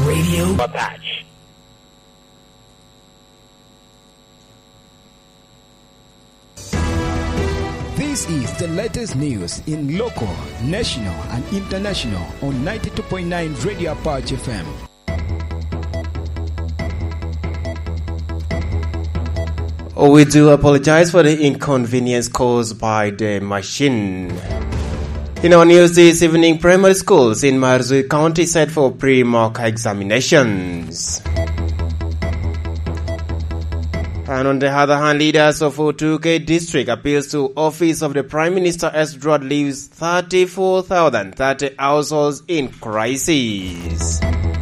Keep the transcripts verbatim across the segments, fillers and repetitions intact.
Radio Patch. This is the latest news in local, national, and international on ninety-two point nine Radio Patch F M. We do apologize for the inconvenience caused by the machine. In our news this evening, primary schools in Marzui County set for pre-mock examinations. And on the other hand, leaders of Otuke district appeals to Office of the Prime Minister as drought leaves thirty-four thousand thirty households in crisis.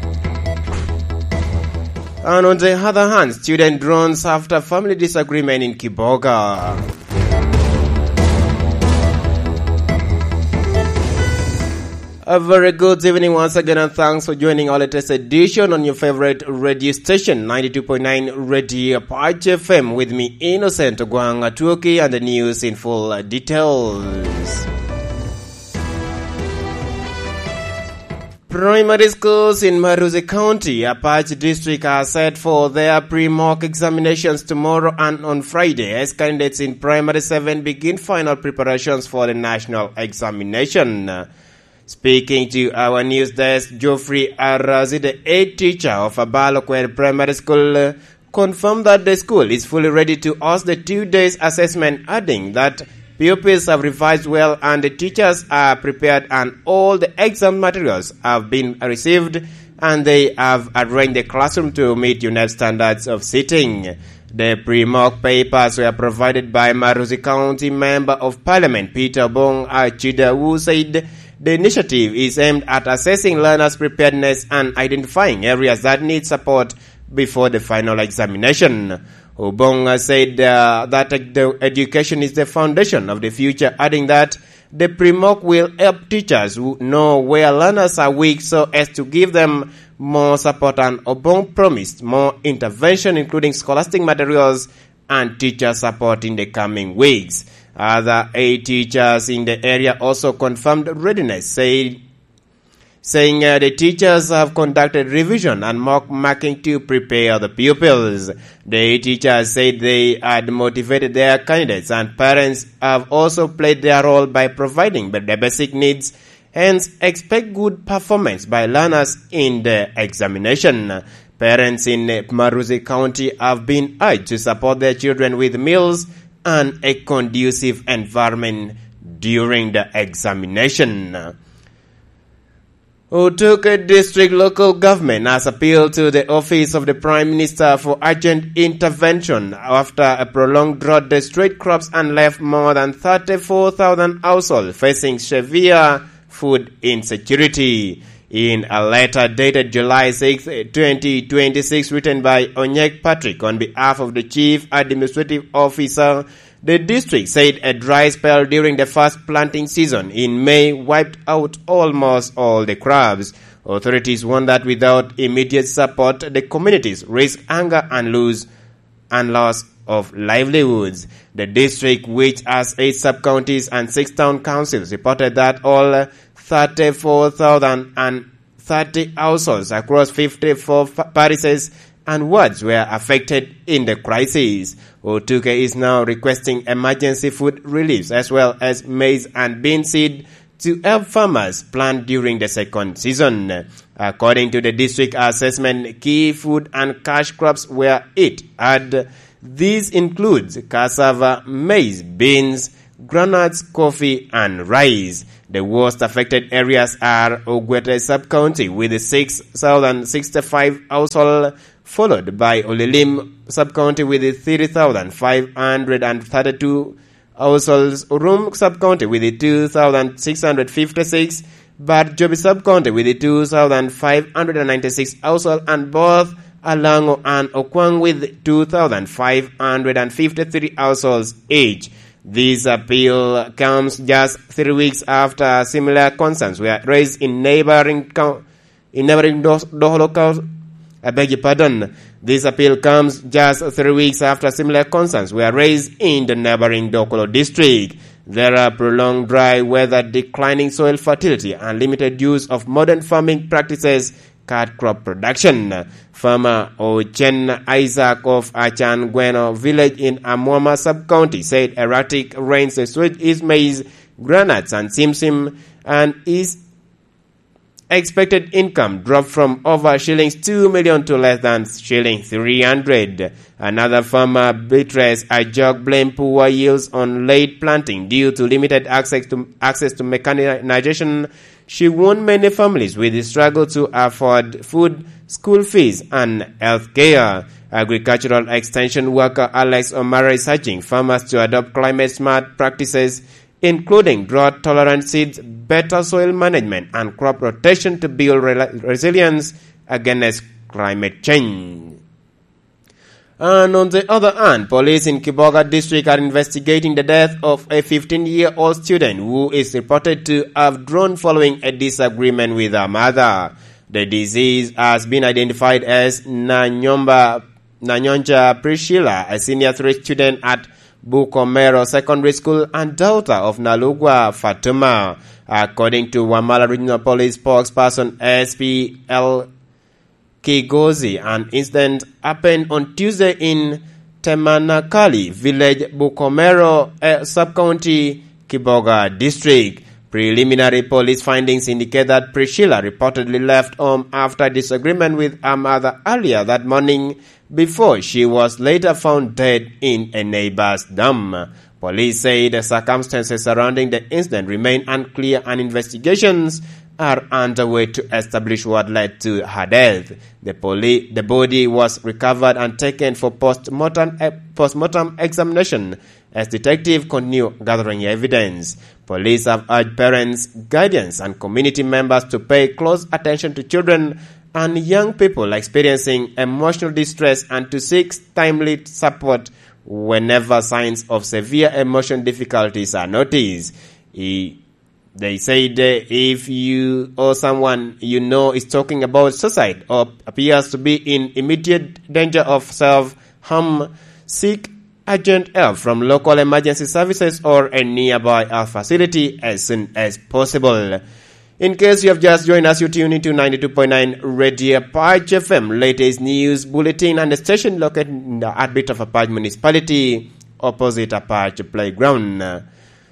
And on the other hand, student drones after family disagreement in Kiboga. A very good evening once again, and thanks for joining our latest edition on your favorite radio station, ninety-two point nine Radio Patch F M, with me, Innocent Ogwang Atuoki, and the news in full details. Primary schools in Maruzi County, Apache District, are set for their pre-mock examinations tomorrow and on Friday as candidates in Primary seven begin final preparations for the national examination. Speaking to our news desk, Geoffrey Arazi, the head teacher of Abalokwere Primary School, confirmed that the school is fully ready to host the two days assessment, adding that pupils have revised well and the teachers are prepared and all the exam materials have been received and they have arranged the classroom to meet U N E P standards of sitting. The pre-mock papers were provided by Maruzi County Member of Parliament Peter Bong Achida, who said the initiative is aimed at assessing learners' preparedness and identifying areas that need support before the final examination. Obong said uh, that the education is the foundation of the future, adding that the pre-mock will help teachers who know where learners are weak so as to give them more support, and Obong promised more intervention including scholastic materials and teacher support in the coming weeks. Other eight teachers in the area also confirmed readiness, say, saying uh, the teachers have conducted revision and mock marking to prepare the pupils. The eight teachers said they had motivated their candidates, and parents have also played their role by providing the basic needs, hence expect good performance by learners in the examination. Parents in Maruzi County have been urged to support their children with meals and a conducive environment during the examination. Otuke District Local Government has appealed to the Office of the Prime Minister for urgent intervention after a prolonged drought destroyed crops and left more than thirty-four thousand households facing severe food insecurity. In a letter dated July sixth, twenty twenty-six, written by Onyek Patrick on behalf of the Chief Administrative Officer, the district said a dry spell during the first planting season in May wiped out almost all the crops. Authorities warned that without immediate support, the communities risk hunger and lose and loss of livelihoods. The district, which has eight sub-counties and six town councils, reported that all thirty-four thousand thirty households across fifty-four parishes and wards were affected in the crisis. Otuke is now requesting emergency food reliefs as well as maize and bean seed to help farmers plant during the second season. According to the district assessment, key food and cash crops were hit, and these includes cassava, maize, beans, groundnuts, coffee, and rice. The worst affected areas are Ogwete sub-county with six thousand sixty-five households, followed by Olilim sub-county with three thousand five hundred thirty-two households, Urum sub-county with two thousand six hundred fifty-six, Barjobi sub-county with two thousand five hundred ninety-six households, and both Alango and Okwang with two thousand five hundred fifty-three households each. This appeal comes just three weeks after similar concerns were raised in neighboring in neighboring Doholo County. I beg your pardon. This appeal comes just three weeks after similar concerns were raised in the neighboring Dokolo district. There are prolonged dry weather, declining soil fertility, and limited use of modern farming practices card crop production. Farmer Ochen Isaac of Achan Gueno village in Amuama sub-county said erratic rains destroyed his maize, granules and simsim, and his expected income dropped from over shillings two million to less than shilling three hundred. Another farmer, Beatrice Ajok, blamed poor yields on late planting due to limited access to access to mechanization. She warned many families with the struggle to afford food, school fees, and health care. Agricultural extension worker Alex Omara is urging farmers to adopt climate-smart practices, including drought-tolerant seeds, better soil management, and crop rotation to build re- resilience against climate change. And on the other hand, police in Kiboga district are investigating the death of a fifteen-year-old student who is reported to have drowned following a disagreement with her mother. The disease has been identified as Nanyomba, Nanyonja Priscilla, a senior three student at Bukomero Secondary School and daughter of Nalugwa Fatuma. According to Wamala Regional Police spokesperson S P L Kigozi, an incident happened on Tuesday in Temanakali village, Bukomero uh, sub-county, Kiboga district. Preliminary police findings indicate that Priscilla reportedly left home after disagreement with her mother earlier that morning before she was later found dead in a neighbor's dam. Police say the circumstances surrounding the incident remain unclear and investigations are underway to establish what led to her death. The, poli- the body was recovered and taken for post-mortem, uh, post-mortem examination as detectives continue gathering evidence. Police have urged parents, guardians, and community members to pay close attention to children and young people experiencing emotional distress and to seek timely support whenever signs of severe emotional difficulties are noticed. He They said uh, if you or someone you know is talking about suicide or appears to be in immediate danger of self-harm, seek urgent help from local emergency services or a nearby health facility as soon as possible. In case you have just joined us, you tune into ninety-two point nine Radio Apache F M, latest news bulletin, and the station located in the heartbeat of Apache Municipality, opposite Apache Playground.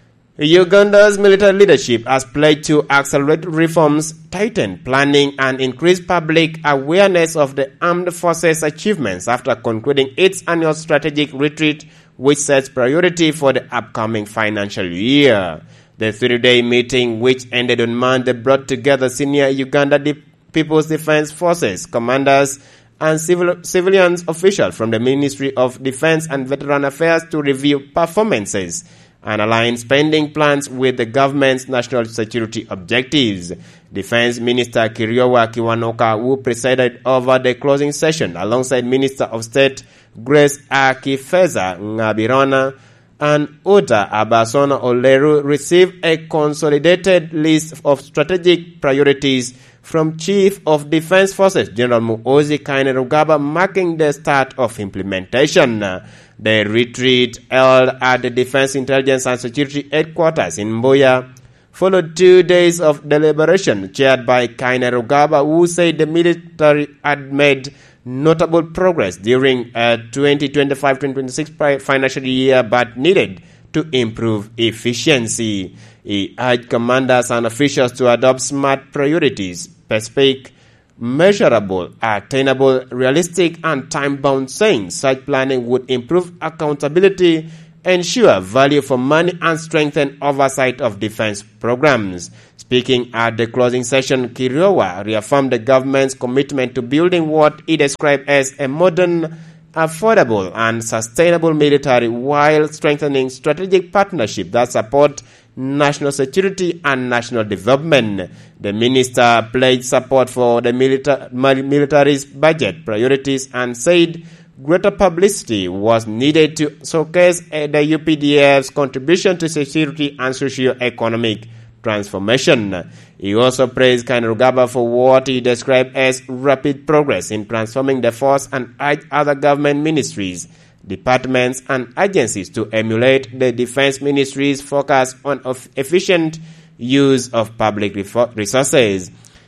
Uganda's military leadership has pledged to accelerate reforms, tighten planning, and increase public awareness of the armed forces' achievements after concluding its annual strategic retreat, which sets priority for the upcoming financial year. The three-day meeting, which ended on Monday, brought together senior Uganda People's Defense Forces commanders and civil, civilian officials from the Ministry of Defense and Veteran Affairs to review performances and align spending plans with the government's national security objectives. Defense Minister Kiriowa Kiwanoka, who presided over the closing session alongside Minister of State Grace Akifeza Ngabirona and Uta Abasona Oleru, received a consolidated list of strategic priorities from Chief of Defense Forces General Muhoozi Kainerugaba, marking the start of implementation. The retreat, held at the Defense Intelligence and Security Headquarters in Mbuya, followed two days of deliberation chaired by Kainerugaba, who said the military had made notable progress during a twenty twenty-five twenty twenty-six financial year but needed to improve efficiency. He urged commanders and officials to adopt smart priorities, specific, measurable, attainable, realistic, and time-bound, saying such planning would improve accountability, ensure value for money, and strengthen oversight of defense programs. Speaking at the closing session, Kiriowa reaffirmed the government's commitment to building what he described as a modern, affordable, and sustainable military while strengthening strategic partnerships that support national security and national development. The minister pledged support for the milita- military's budget priorities and said greater publicity was needed to showcase the U P D F's contribution to security and socio-economic transformation. He also praised Kainerugaba for what he described as rapid progress in transforming the force and urged other government ministries, departments, and agencies to emulate the Defense Ministry's focus on efficient use of public resources.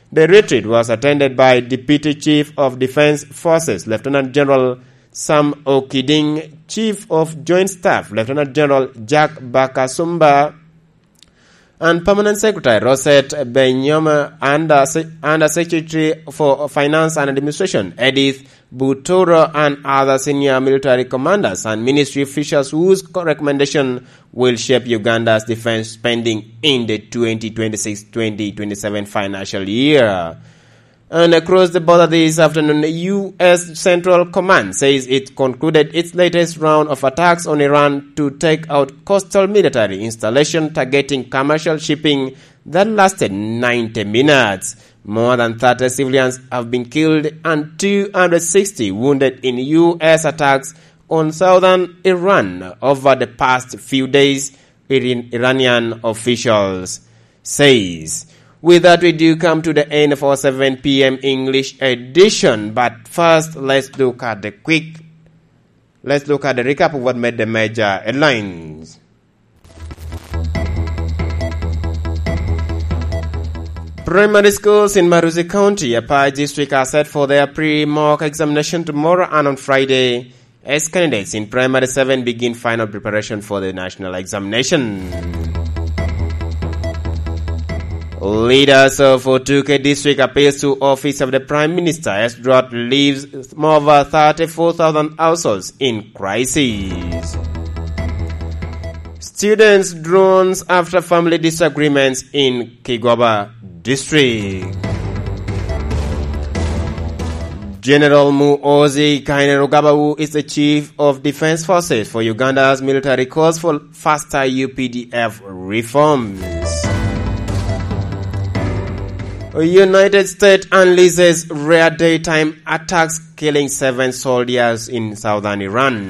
The retreat was attended by Deputy Chief of Defense Forces, Lieutenant General Sam Okiding, Chief of Joint Staff, Lieutenant General Jack Bakasumba, and Permanent Secretary Rosette Benyama, and Under Secretary for Finance and Administration Edith Butoro, and other senior military commanders and ministry officials whose recommendation will shape Uganda's defense spending in the twenty twenty-six twenty twenty-seven financial year. And across the border this afternoon, the U S Central Command says it concluded its latest round of attacks on Iran to take out coastal military installation targeting commercial shipping that lasted ninety minutes. More than thirty civilians have been killed and two hundred sixty wounded in U S attacks on southern Iran over the past few days, Iranian officials says. With that, we do come to the end of our seven p.m. English edition. But first, let's look at the quick, let's look at the recap of what made the major headlines. Primary schools in Maruzi County, Apache District, are set for their pre-mock examination tomorrow and on Friday, as candidates in Primary seven begin final preparation for the national examination. Leaders of Otuke District appeals to Office of the Prime Minister as drought leaves more than thirty-four thousand households in crisis. Students drones after family disagreements in Kigoma District. General Muhoozi Kainerugaba, who is the Chief of Defense Forces for Uganda's military, calls for faster U P D F reforms. United States unleashes rare daytime attacks killing seven soldiers in southern Iran.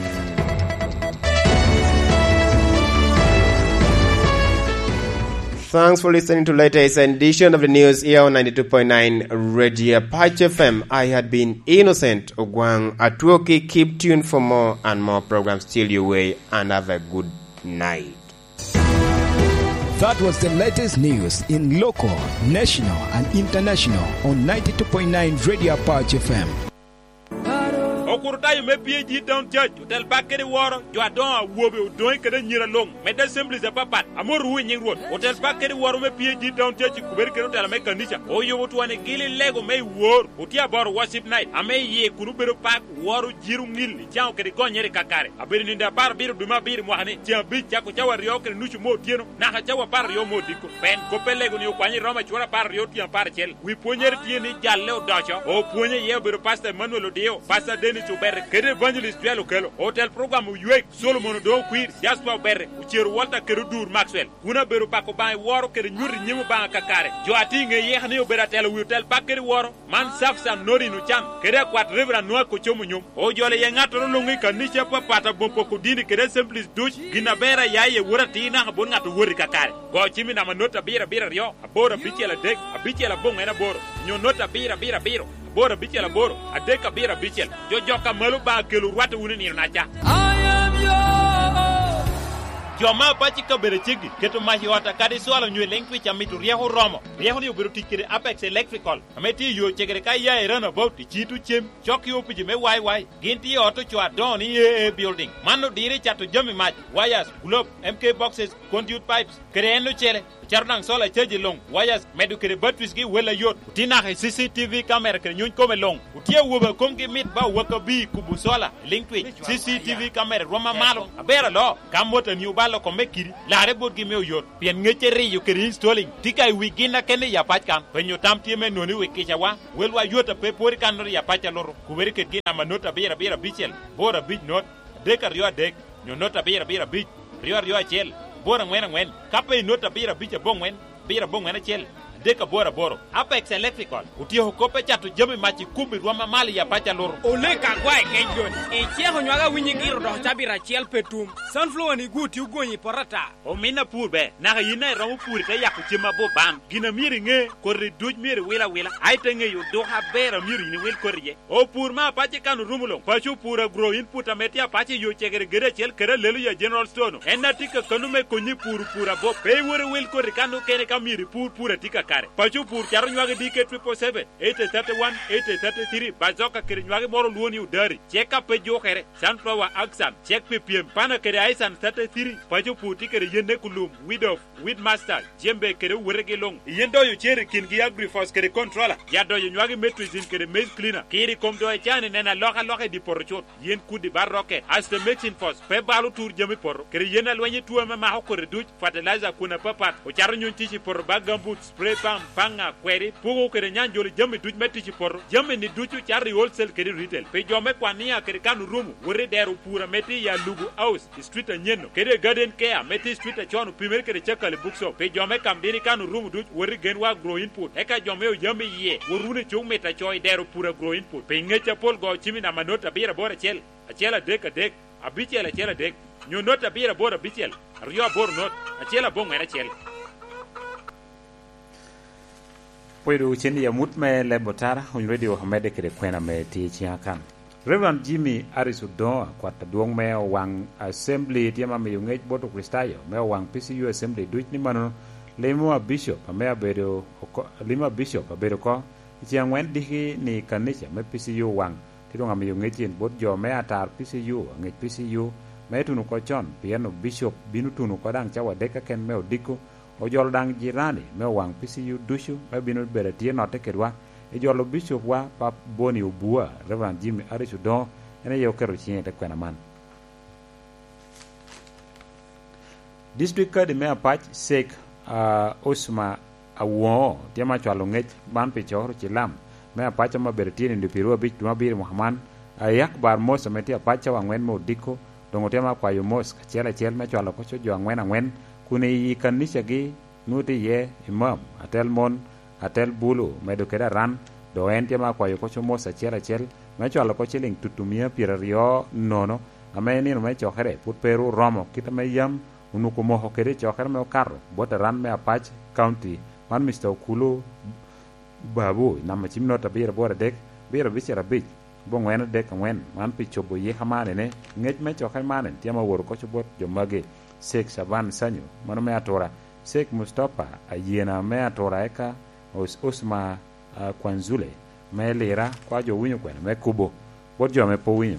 Thanks for listening to the latest edition of the news here on ninety-two point nine Radio Apache F M. I had been Innocent Ogwang Atuoki. Keep tuned for more and more programs till your way, and have a good night. That was the latest news in local, national, and international on ninety-two point nine Radio Apache F M. Okurta me P H D down church hotel bakere woro jo adon awobe odon kede nyira long me da assembly ze papa amoru winyin road hotel bakere woro me P H D down church kuberi kede hotel me kanisha o yo wotu ane gili lego me wor otia bor worship night ame ye kurubero pak woro jiru ngil chao kede gonyere kakare abiri ninda bar biru duma biru mohane tia bi chako chawa rio kede nuchu mo tieno na ha chawa par rio mo diko pen ko pelego ni kwani roma chura par rio tia par chel wi ponyer tieni jalle o dacho o ponye ye biru pastor Manuel Odio pastor Denis Uberre kede evangelist Tuelo Kelo hotel program uyek Solomon do kwir Jasper Uberre ucheru Walter Kerudur Maxwell kuna beru pako ba woro kede nyuri nyimu ba kakare jo atinge ye hani ubera tel hotel bakere woro man safsa nori no cham kede kwat reverend no ko chomu nyum o jole ye ngato no ngi kanisha papa bompo ko dini kede simplis duch gina bera yaye wurati na bon ngato wuri kakare go chimi na manota bira bira rio abora bichela dek abichela bonga na boro nyo nota bira bira biro bora bichela boro adeka bira bichel jo joka malu ba kelu wata wuni ni nacha I am yours. Joma pachi ka bere chigi keto mahi wata kadi swalo nywe lengwi cha mitu rieho romo rieho ni ubiru tikire Apex Electrical ameti yo chegere ka ya erana about chitu chem choki opiji me wai wai ginti auto chwa don E A building mano dire chato jami mach wires globe M K boxes conduit pipes kreno chere charnang sola cheji long wires medu kere batwis gi wela yot tina ha C C T V camera kere nyun kome long utie woba komgi mit ba waka bi kubu sola linkwi C C T V camera roma malo abera lo kamota ni ubalo komekiri la rebot gi me yot pien ngechere yo kere installing tikai wigina kene ya pachkan penyo tamti me noni wikisha wa welwa yota pe pori kanori ya pacha loro kuberi ke gina manota bera bera bichel bora bich not dekar yo dek nyonota bera bera bich rio rio chel bora ngwen ngwen kape nota bira bicha bongwen bira bongwen chel deka bora boro Apex Electrical utie hokope chatu jami machi kumbi rwama mali ya pacha loro ole ka gwa kenjon e chieho nywaga winyi giro do chabira chel petum sunflower ni guti ugonyi porata o mina purbe na yina ramu puri ta yaku chima bo bam gina miri nge korri duj miri wila wila aite nge yo do ha bera miri ni wil korriye o pur ma pache kanu rumulong pachu pura grow input ametia pache yo chegere gere chel kere lelu ya general store enna tika kanu me konyi puru pura bo pe wore wil korri kanu kene kamiri pur pura tika kare pachu pur charo nywage D K triple seven eight thirty-one eight thirty-three bazoka kere nywage moro luoni udari cheka pe jokere sunflower axam chek ppm pana kere aisan thirty-three pachu pur tikere yende kulum weed of weed master jembe kere werege long yendo yo chere kingi agrifos kere controller yado yo nywage metrizin kere maize cleaner kiri komdo e chane nena loka loka di porchot yen kudi barroket as the machine force pe balu tour jemi por kere yena lwenye tuwa ma ma ko reduce fertilizer kuna papat o charo nyon tichi por bagambut spray pam panga kweri pugo kere nyanjoli jemi duj metichi por jemi ni duchu chari wholesale kere retail pe jome kwania kere kanu rumu wore deru pura meti ya lugu house street nyeno kere garden care meti street chonu primer kere chakale bookso pe jome kambiri kanu rumu duj wore genwa grow input eka jome o jemi ye worune chung meta choy deru pura grow input pe ngecha pol go chimi na manota bira bora chel achela dek dek abichela chela dek nyo nota bira bora bichel rio bor not achela bong era chel Poiru chini ya mutme le botara on radio hamede kere kwena me ti chiakan Reverend Jimmy Arisudon kwata duong me wang assembly tiama me yungej boto kristayo me wang P C U assembly duit ni mano lemo bishop me abedo lima bishop abedo ko chiang wen dihi ni kanisa me P C U wang tidong am yungej bot jo me atar P C U ngej P C U me tunu ko chon piano bishop binu tunu ko dang chawa deka ken me odiko o jol dang jirani me wang P C U dushu me binu bere tie note kedwa e jolo bishop wa pap boni ubua Reverend Jimmy Arisudon ene yo kero chien te kwena man district ka de me apach sek uh, osma awo tiama chalo ngej ban pe choro chilam me apach ma bere tie ndi piru bich ma bir muhammad ayak bar mos me tie apach wa ngwen mo diko dongo tiama kwa yo mos chela chel me chalo ko cho jo ngwen ngwen kune yi kanisa gi nuti ye imam atel mon atel bulu medo keda ran do ente ma kwa yo ko chomo sa chela chel me chalo ko chiling tutumia pirario nono ameni no me chokere put peru romo kita me yam unu ko mo hokere chokere me carro bota ran me apach county man mister kulu babu na ma chimno ta bira bora dek bira bichera bich bo ngwen dek ngwen man pichobo ye hamane ne ngej me chokere manen tiama wor ko chobot jo mage Sek Saban Sanyo mano me atora Sek Mustafa ayena me atora eka os osma uh, kwanzule me lera kwa jo winyo kwena me kubo bot jo me po winyo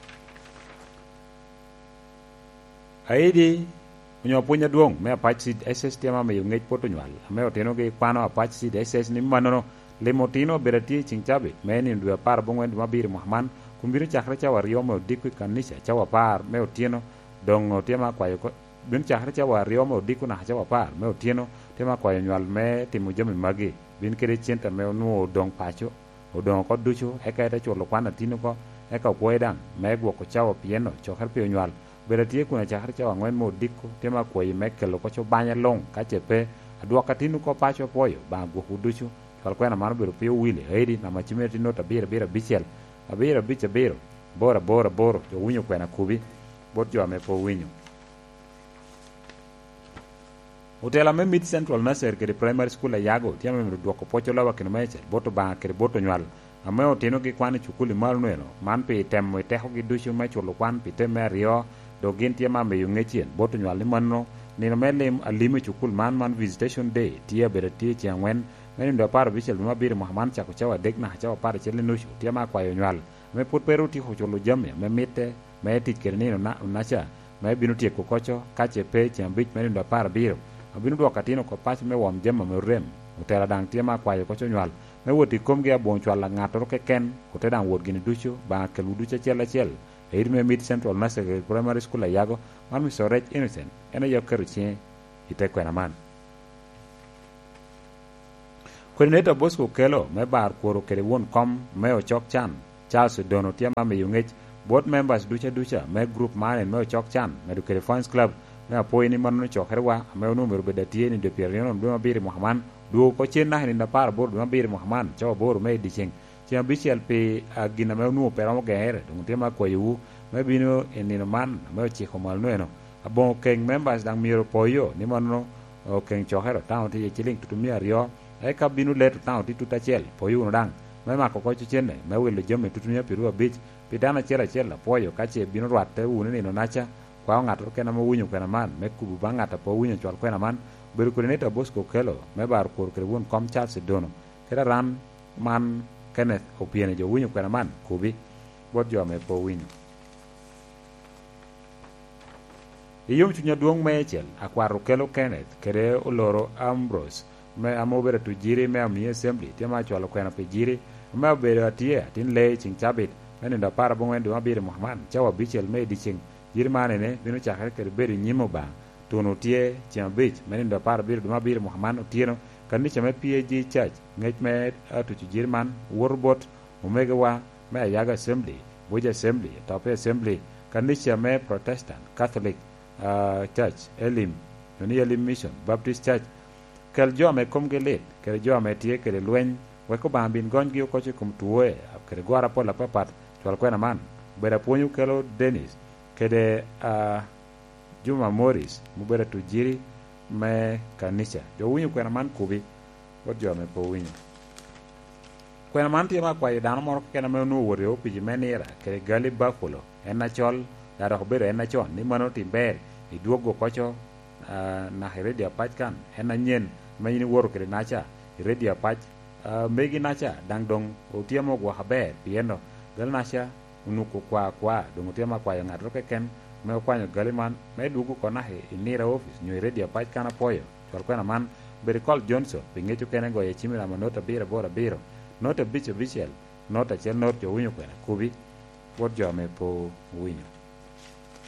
aidi unyo punya duong me apach sid S S tema me yungej poto nywal me oteno ge kwano apach sid S S ni manono le motino berati chingchabe me ni ndu par bongwen mabir muhammad kumbiri chakra chawa rio mo dikwi kanisa chawa par me oteno dong tema kwa yo bin chahre chawa rio mo diku na chawa par me otieno tema kwa yo nywal me timu jami magi bin kere chenta me no dong pacho o dong ko ducho e ka ta cholo kwana tinu ko e ka ko edan me gwo ko chawa pieno cho har pe nywal berati ku na chahre chawa ngwen mo diku tema kwa yo me kelo ko cho banya long ka chepe adwa ka tinu ko pacho poyo ba gwo ku ducho kal kwana mano bero pe wile heidi na machimeti no ta bira bira bichel abira bicha biro bora bora boro jo winyo kwana kubi bot jo me po winyo Hotel me Mid Central Nasser kere primary school yago tiame me duoko pocho lawa kene meche boto ba kere boto nywal ame oteno ki kwani chukuli mal nueno man pe tem te ho gi dushu me chulo kwan pi tem rio do gin tiama me yungechien boto nywal ni manno ni no mele alime chukul man man visitation day tia bere tia chiangwen me ndo par bichel ma bir muhammad cha ko chawa dek na chawa par chele nushu tiama kwa yo nywal me put peru ti ho chulo jamme me mite me tit kere ni na na cha me binu tie ko kocho kache pe chiambich me ndo par biro abinu do katino ko pach me wom jemma me rem utela dang tiema kwa yo ko chonywal me woti komge abon chwala ngato ke ken ko te dang wot gini ducho ba ke ludu che chela chel e me Mid Central Nasser primary school yago man mi sorech innocent ene yo keruche ite kwena man coordinator Bosco Kelo me bar koro kele won kom me o chok chan Charles Dono tiema me yungech board members ducha ducha me group man me o chok chan me do kele fans club na po ini manu cho herwa me numero bedatie ni de periano do mabiri muhammad do ko chen na ni na par bor do mabiri muhammad cho bor me di chen chen bishel pe agina me nu pero mo gere do tema ko yu me bino enino man me chi ko mal no eno abon ken members dang miro poyo ni manu o ken cho hero taw ti chiling tu mi ario e ka binu let taw ti tuta chel poyo no dang me ma ko ko chen ne me wele jome tu mi piru bich pidana chela chela poyo ka che binu rat te u ni no nacha kwa ngata ke na mo winyo kwena man me kubu bangata po winyo chwal kwena man bedo coordinator Bosco Kelo me bar kur kre won kom Charles Dono kera ran man Kenneth Opiene jo winyo kwena man kubi bot jo me po winyo iyom chunya duong me chel akwaro Kelo Kenneth kere oloro Ambrose me amobere tu jiri me ami assembly tema chwalo kwena pe jiri me obere atie tin le ching chabit mene nda para bongwen do abire Muhammad chawa bichel me di ching jiri mane ne bino chakre kere beri nyimo ba tono tie chambich mene nda para bir do abire Muhammad tieno kanisa me P A G church ngech me atu jiri man worbot omega wa me ayaga assembly boja assembly tope assembly kanisa me Protestant Catholic uh, church elim ni elim mission Baptist church kel jo me kom gelet kel jo me tie kel lwen we ko bambin gongi ko che kum tuwe kel gwara pola papat tol kwena man bera ponyu kelo Dennis kede uh, Juma Morris mu bera tu jiri me kanisa jo winyu kwena man kubi bot jo me po winyu kwena man tie ma kwa dano moro kena me no wore o piji menira kel gali Buffalo ena chol da ro bero ena chon ni mano timber i duogo kocho Uh, na heredia pach kan ena nyen mayini woro kede nacha heredia pach uh, megi nacha dang dong utiamo gwa haber pieno gal nacha unuko kwa kwa dong utiama kwa yang adroke ken me kwa galiman me dugu kona he inira office nyo heredia pach kana poyo chal kwa man bericol Johnson pingecho kene go ye chimira manota bira bora biro nota bicho bichel nota chel not jo winyo kwa kubi wot jo me po winyo